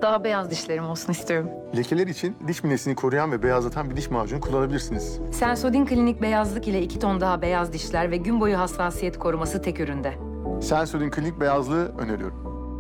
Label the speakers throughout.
Speaker 1: daha beyaz dişlerim olsun istiyorum.
Speaker 2: Lekeler için diş minesini koruyan ve beyazlatan bir diş macunu kullanabilirsiniz.
Speaker 1: Sensodyne Klinik beyazlık ile 2 ton daha beyaz dişler ve gün boyu hassasiyet koruması tek üründe.
Speaker 2: Sensodyne Klinik beyazlığı öneriyorum.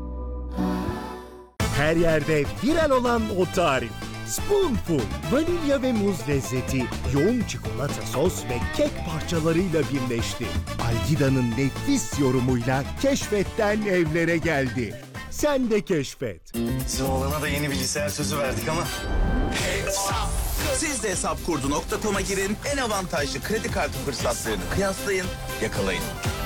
Speaker 3: Her yerde viral olan o tarif. Spoonful, vanilya ve muz lezzeti, yoğun çikolata sos ve kek parçalarıyla birleşti. Algida'nın nefis yorumuyla keşfetten evlere geldi. Sen de keşfet.
Speaker 4: Bizim oğlana da yeni bilgisayar sözü verdik ama.
Speaker 5: Siz de hesapkurdu.com'a girin, en avantajlı kredi kartı fırsatlarını kıyaslayın, yakalayın.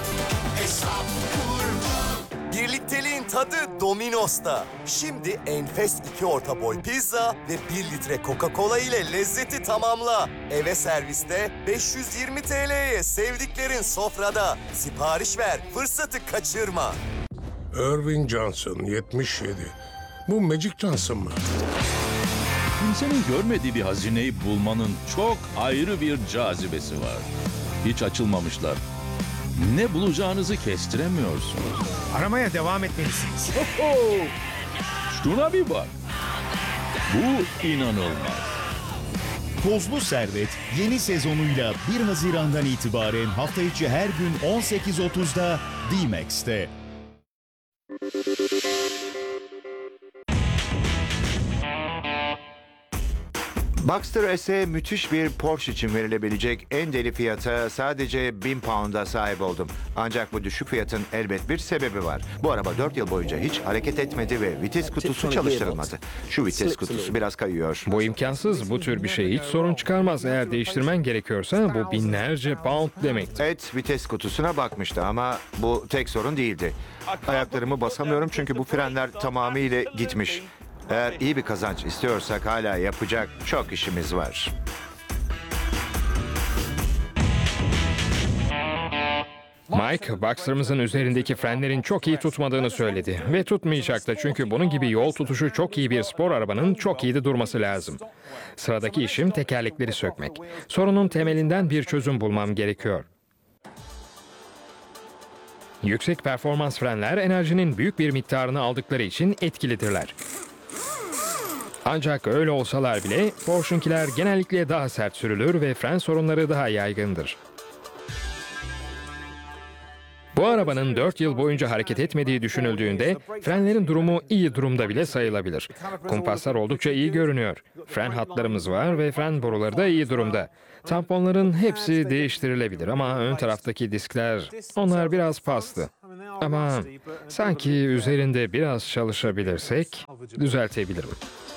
Speaker 6: Birlikteliğin tadı Domino's'ta. Şimdi enfes 2 orta boy pizza ve 1 litre Coca-Cola ile lezzeti tamamla. Eve serviste 520 TL'ye sevdiklerin sofrada. Sipariş ver, fırsatı kaçırma.
Speaker 7: Irving Johnson, 77. Bu Magic Johnson mı?
Speaker 8: Kimsenin görmediği bir hazineyi bulmanın çok ayrı bir cazibesi var. Hiç açılmamışlar. Ne bulacağınızı kestiremiyorsunuz.
Speaker 3: Aramaya devam etmelisiniz.
Speaker 8: Şuna bir bak. Bu inanılmaz.
Speaker 3: Tozlu Servet yeni sezonuyla 1 Haziran'dan itibaren hafta içi her gün 18.30'da D-Max'te.
Speaker 9: Boxster S'e müthiş bir Porsche için verilebilecek en deli fiyata sadece 1000 pound'a sahip oldum. Ancak bu düşük fiyatın elbet bir sebebi var. Bu araba 4 yıl boyunca hiç hareket etmedi ve vites kutusu çalıştırılmadı. Şu vites kutusu biraz kayıyor.
Speaker 10: Bu imkansız. Bu tür bir şey hiç sorun çıkarmaz. Eğer değiştirmen gerekiyorsa bu binlerce pound demektir.
Speaker 9: Ed vites kutusuna bakmıştı ama bu tek sorun değildi. Ayaklarımı basamıyorum çünkü bu frenler tamamıyla gitmiş. Eğer iyi bir kazanç istiyorsak hala yapacak çok işimiz var.
Speaker 10: Mike, Boxster'ımızın üzerindeki frenlerin çok iyi tutmadığını söyledi. Ve tutmayacak da çünkü bunun gibi yol tutuşu çok iyi bir spor arabanın çok iyi de durması lazım. Sıradaki işim tekerlekleri sökmek. Sorunun temelinden bir çözüm bulmam gerekiyor. Yüksek performans frenler enerjinin büyük bir miktarını aldıkları için etkilidirler. Ancak öyle olsalar bile Porsche'unkiler genellikle daha sert sürülür ve fren sorunları daha yaygındır. Bu arabanın 4 yıl boyunca hareket etmediği düşünüldüğünde frenlerin durumu iyi durumda bile sayılabilir. Kumpaslar oldukça iyi görünüyor. Fren hatlarımız var ve fren boruları da iyi durumda. Tamponların hepsi değiştirilebilir ama ön taraftaki diskler, onlar biraz paslı. Ama sanki üzerinde biraz çalışabilirsek düzeltebilirim.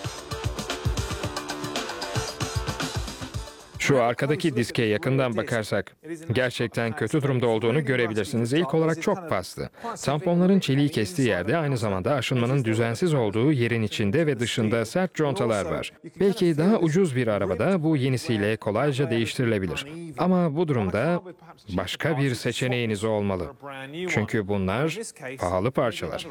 Speaker 10: Şu arkadaki diske yakından bakarsak gerçekten kötü durumda olduğunu görebilirsiniz. İlk olarak çok paslı. Tamponların çeliği kestiği yerde aynı zamanda aşınmanın düzensiz olduğu yerin içinde ve dışında sert contalar var. Belki daha ucuz bir arabada bu yenisiyle kolayca değiştirilebilir. Ama bu durumda başka bir seçeneğiniz olmalı. Çünkü bunlar pahalı parçalar.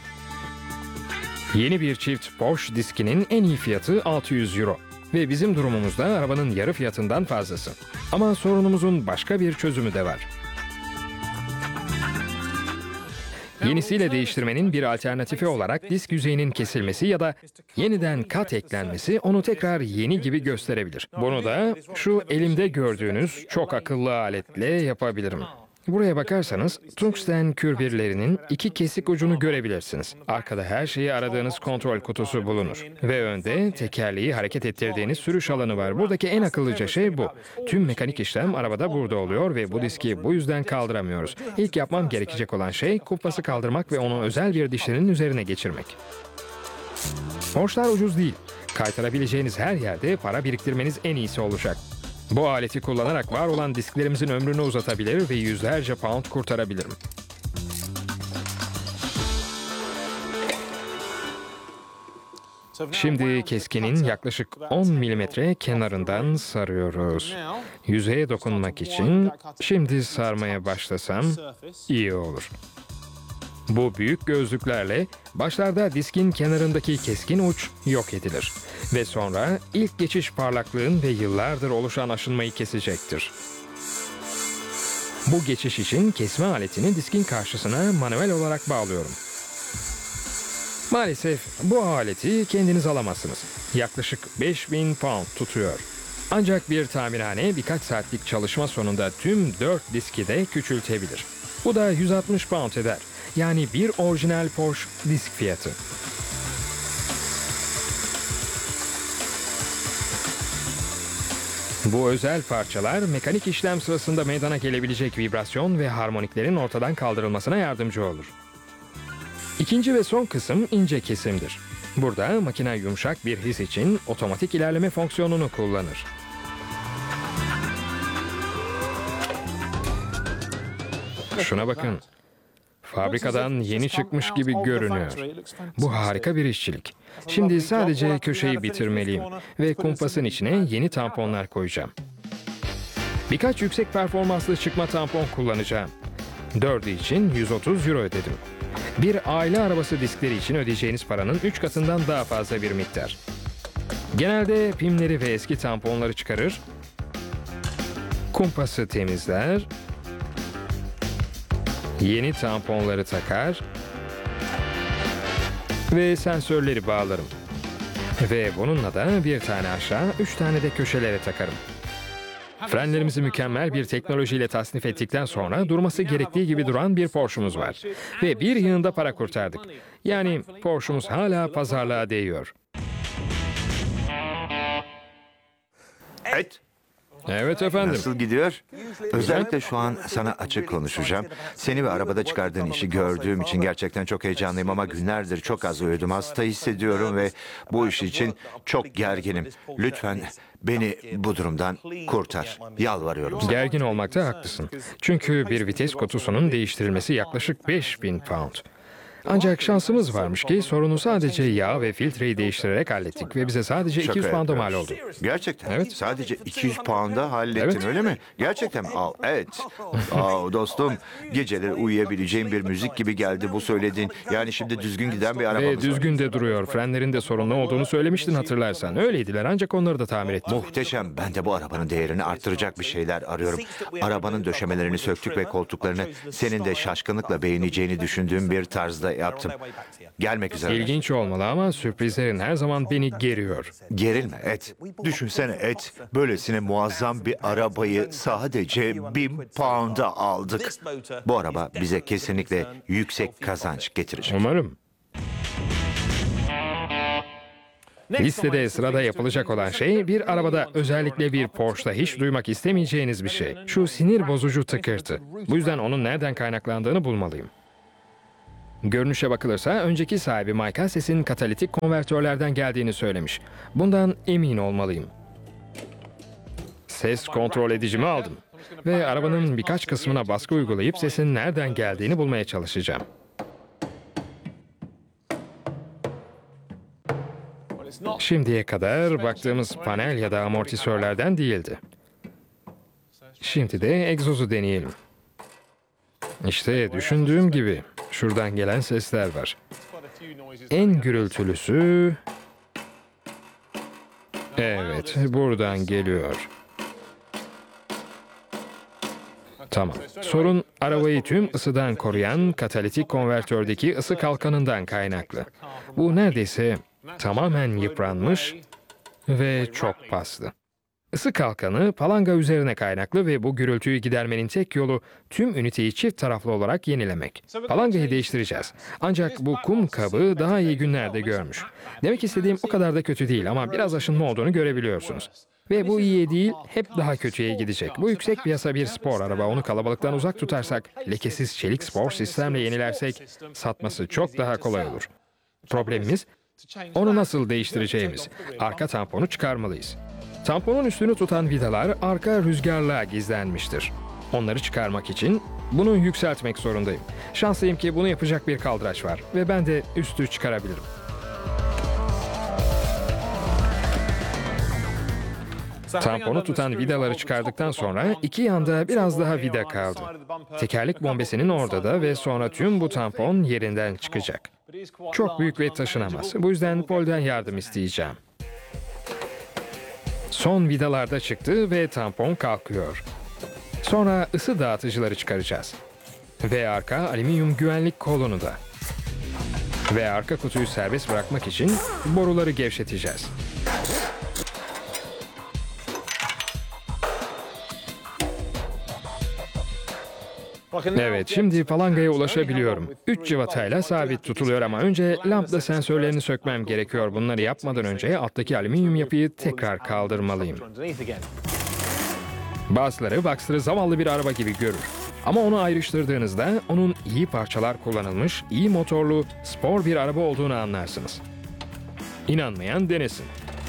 Speaker 10: Yeni bir çift Porsche diskinin en iyi fiyatı 600 euro. Ve bizim durumumuzda arabanın yarı fiyatından fazlası. Ama sorunumuzun başka bir çözümü de var. Yenisiyle değiştirmenin bir alternatifi olarak disk yüzeyinin kesilmesi ya da yeniden kat eklenmesi onu tekrar yeni gibi gösterebilir. Bunu da şu elimde gördüğünüz çok akıllı aletle yapabilirim. Buraya bakarsanız tungsten kürbirlerinin 2 kesik ucunu görebilirsiniz. Arkada her şeyi aradığınız kontrol kutusu bulunur. Ve önde tekerleği hareket ettirdiğiniz sürüş alanı var. Buradaki en akıllıca şey bu. Tüm mekanik işlem arabada burada oluyor ve bu diski bu yüzden kaldıramıyoruz. İlk yapmam gerekecek olan şey kumpası kaldırmak ve onu özel bir dişlinin üzerine geçirmek. Porsche'lar ucuz değil. Kaytırabileceğiniz her yerde para biriktirmeniz en iyisi olacak. Bu aleti kullanarak var olan disklerimizin ömrünü uzatabilir ve yüzlerce pound kurtarabilirim. Şimdi keskinin yaklaşık 10 milimetre kenarından sarıyoruz. Yüzeye dokunmak için şimdi sarmaya başlasam iyi olur. Bu büyük gözlüklerle başlarda diskin kenarındaki keskin uç yok edilir. Ve sonra ilk geçiş parlaklığın ve yıllardır oluşan aşınmayı kesecektir. Bu geçiş için kesme aletini diskin karşısına manuel olarak bağlıyorum. Maalesef bu aleti kendiniz alamazsınız. Yaklaşık 5000 pound tutuyor. Ancak bir tamirhane birkaç saatlik çalışma sonunda tüm 4 diski de küçültebilir. Bu da 160 pound eder. Yani bir orijinal Porsche disk fiyatı. Bu özel parçalar mekanik işlem sırasında meydana gelebilecek vibrasyon ve harmoniklerin ortadan kaldırılmasına yardımcı olur. İkinci ve son kısım ince kesimdir. Burada makine yumuşak bir his için otomatik ilerleme fonksiyonunu kullanır. Şuna bakın. Fabrikadan yeni çıkmış gibi görünüyor. Bu harika bir işçilik. Şimdi sadece köşeyi bitirmeliyim ve kumpasın içine yeni tamponlar koyacağım. Birkaç yüksek performanslı çıkma tampon kullanacağım. 4'ü için 130 euro ödedim. Bir aile arabası diskleri için ödeyeceğiniz paranın 3 katından daha fazla bir miktar. Genelde pimleri ve eski tamponları çıkarır, kumpası temizler, yeni tamponları takar ve sensörleri bağlarım. Ve bununla da bir tane aşağı, 3 tane de köşelere takarım. Frenlerimizi mükemmel bir teknolojiyle tasnif ettikten sonra durması gerektiği gibi duran bir Porsche'umuz var. Ve bir yığında para kurtardık. Yani Porsche'umuz hala pazarlığa değiyor.
Speaker 9: Evet.
Speaker 10: Evet efendim.
Speaker 9: Nasıl gidiyor? Özellikle şu an sana açık konuşacağım. Seni ve arabada çıkardığın işi gördüğüm için gerçekten çok heyecanlıyım ama günlerdir çok az uyudum. Hasta hissediyorum ve bu iş için çok gerginim. Lütfen beni bu durumdan kurtar. Yalvarıyorum sana.
Speaker 10: Gergin olmakta haklısın. Çünkü bir vites kutusunun değiştirilmesi yaklaşık 5000 pound. Ancak şansımız varmış ki sorunu sadece yağ ve filtreyi değiştirerek hallettik ve bize sadece 200 pound'a mal oldu.
Speaker 9: Gerçekten?
Speaker 10: Evet.
Speaker 9: Sadece 200 pound'a hallettin
Speaker 10: Evet.
Speaker 9: öyle mi? Gerçekten mi? Evet. Dostum, geceleri uyuyabileceğim bir müzik gibi geldi bu söylediğin. Yani şimdi düzgün giden bir arabamız
Speaker 10: Ve
Speaker 9: var.
Speaker 10: düzgün de duruyor. Frenlerinde sorunlu olduğunu söylemiştin hatırlarsan. Öyleydiler ancak onları da tamir ettim.
Speaker 9: Muhteşem. Ben de bu arabanın değerini arttıracak bir şeyler arıyorum. Arabanın döşemelerini söktük ve koltuklarını senin de şaşkınlıkla beğeneceğini düşündüğüm bir tarzda yaptım. Gelmek üzere.
Speaker 10: İlginç olmalı ama sürprizlerin her zaman beni geriyor.
Speaker 9: Gerilme et. Düşünsene et. Böylesine muazzam bir arabayı sadece 1000 pound'a aldık. Bu araba bize kesinlikle yüksek kazanç getirecek.
Speaker 10: Umarım. Listede sırada yapılacak olan şey bir arabada, özellikle bir Porsche'da hiç duymak istemeyeceğiniz bir şey. Şu sinir bozucu tıkırtı. Bu yüzden onun nereden kaynaklandığını bulmalıyım. Görünüşe bakılırsa önceki sahibi Micah sesin katalitik konvertörlerden geldiğini söylemiş. Bundan emin olmalıyım. Ses kontrol edicimi aldım ve arabanın birkaç kısmına baskı uygulayıp sesin nereden geldiğini bulmaya çalışacağım. Şimdiye kadar baktığımız panel ya da amortisörlerden değildi. Şimdi de egzozu deneyelim. İşte düşündüğüm gibi şuradan gelen sesler var. En gürültülüsü... Evet, buradan geliyor. Tamam. Sorun arabayı tüm ısıdan koruyan katalitik konvertördeki ısı kalkanından kaynaklı. Bu neredeyse tamamen yıpranmış ve çok paslı. Isı kalkanı palanga üzerine kaynaklı ve bu gürültüyü gidermenin tek yolu tüm üniteyi çift taraflı olarak yenilemek. Palangayı değiştireceğiz. Ancak bu kum kabı daha iyi günlerde görmüş. Demek istediğim o kadar da kötü değil ama biraz aşınma olduğunu görebiliyorsunuz. Ve bu iyiye değil, hep daha kötüye gidecek. Bu yüksek piyasa bir spor araba. Onu kalabalıktan uzak tutarsak, lekesiz çelik spor sistemle yenilersek satması çok daha kolay olur. Problemimiz onu nasıl değiştireceğimiz. Arka tamponu çıkarmalıyız. Tamponun üstünü tutan vidalar arka rüzgarlığa gizlenmiştir. Onları çıkarmak için bunu yükseltmek zorundayım. Şanslıyım ki bunu yapacak bir kaldıraç var ve ben de üstü çıkarabilirim. Tamponu tutan vidaları çıkardıktan sonra iki yanda biraz daha vida kaldı. Tekerlek bombesinin orada da ve sonra tüm bu tampon yerinden çıkacak. Çok büyük ve taşınamaz. Bu yüzden Paul'den yardım isteyeceğim. Son vidalarda çıktı ve tampon kalkıyor. Sonra ısı dağıtıcıları çıkaracağız. Ve arka alüminyum güvenlik kolunu da. Ve arka kutuyu serbest bırakmak için boruları gevşeteceğiz. Evet, şimdi falangaya ulaşabiliyorum. 3 cıvatayla sabit tutuluyor ama önce lambda sensörlerini sökmem gerekiyor. Bunları yapmadan önce alttaki alüminyum yapıyı tekrar kaldırmalıyım. Bazıları Baxter'ı zavallı bir araba gibi görür. Ama onu ayrıştırdığınızda onun iyi parçalar kullanılmış, iyi motorlu, spor bir araba olduğunu anlarsınız. İnanmayan denesin.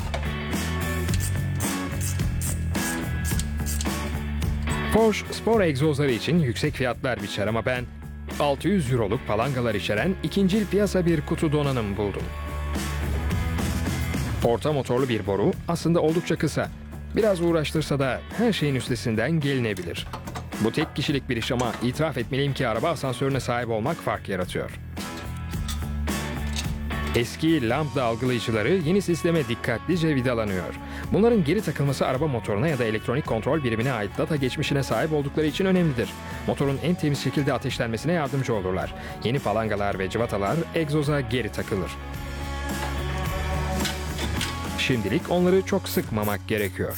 Speaker 10: Porsche spor egzozları için yüksek fiyatlar biçer ama ben 600 euroluk palangalar içeren ikincil piyasa bir kutu donanım buldum. Orta motorlu bir boru aslında oldukça kısa. Biraz uğraştırsa da her şeyin üstesinden gelinebilir. Bu tek kişilik bir iş ama itiraf etmeliyim ki araba asansörüne sahip olmak fark yaratıyor. Eski lambda algılayıcıları yeni sisteme dikkatlice vidalanıyor. Bunların geri takılması araba motoruna ya da elektronik kontrol birimine ait data geçmişine sahip oldukları için önemlidir. Motorun en temiz şekilde ateşlenmesine yardımcı olurlar. Yeni palangalar ve cıvatalar egzoza geri takılır. Şimdilik onları çok sıkmamak gerekiyor.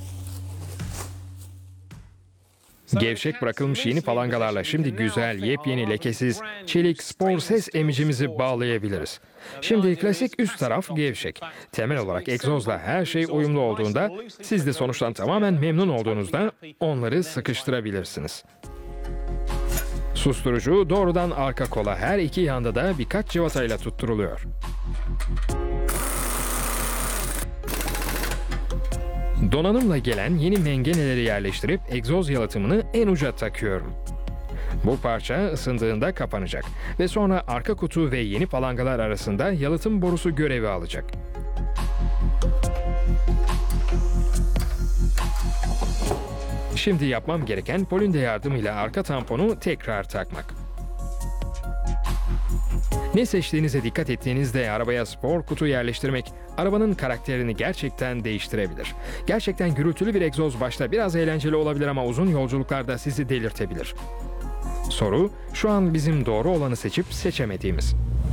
Speaker 10: Gevşek bırakılmış yeni palangalarla şimdi güzel, yepyeni, lekesiz, çelik, spor ses emicimizi bağlayabiliriz. Şimdi klasik üst taraf gevşek. Temel olarak egzozla her şey uyumlu olduğunda, siz de sonuçtan tamamen memnun olduğunuzda onları sıkıştırabilirsiniz. Susturucu doğrudan arka kola, her iki yanda da birkaç cıvatayla tutturuluyor. Donanımla gelen yeni mengeneleri yerleştirip egzoz yalıtımını en uca takıyorum. Bu parça ısındığında kapanacak ve sonra arka kutu ve yeni palangalar arasında yalıtım borusu görevi alacak. Şimdi yapmam gereken polinde yardımıyla arka tamponu tekrar takmak. Ne seçtiğinize dikkat ettiğinizde arabaya spor kutu yerleştirmek arabanın karakterini gerçekten değiştirebilir. Gerçekten gürültülü bir egzoz başta biraz eğlenceli olabilir ama uzun yolculuklarda sizi delirtebilir. Soru, şu an bizim doğru olanı seçip seçemediğimiz.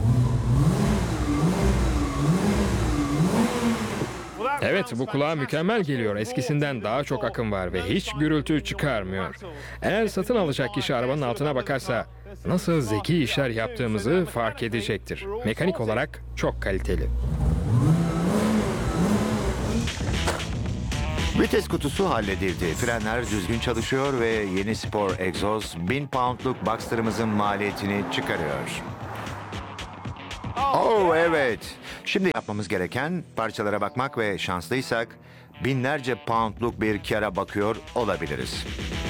Speaker 10: Evet, bu kulağa mükemmel geliyor. Eskisinden daha çok akım var ve hiç gürültü çıkarmıyor. Eğer satın alacak kişi arabanın altına bakarsa nasıl zeki işler yaptığımızı fark edecektir. Mekanik olarak çok kaliteli.
Speaker 9: Vites kutusu halledildi. Frenler düzgün çalışıyor ve yeni spor egzoz 1000 poundluk Baxter'ımızın maliyetini çıkarıyor. Oh evet. Şimdi yapmamız gereken parçalara bakmak ve şanslıysak binlerce poundluk bir kâra bakıyor olabiliriz.